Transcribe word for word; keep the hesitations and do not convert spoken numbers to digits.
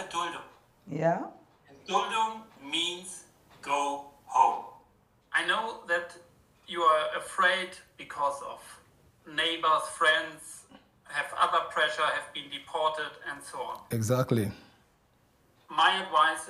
Entduldung. Yeah? Entduldung means go home. I know that you are afraid because of neighbors, friends, have other pressure, have been deported, and so on. Exactly. My advice